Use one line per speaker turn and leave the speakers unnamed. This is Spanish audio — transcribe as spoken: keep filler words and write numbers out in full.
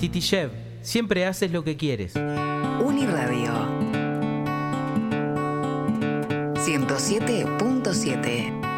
Titishev, siempre haces lo que quieres.
Uniradio ciento siete punto siete.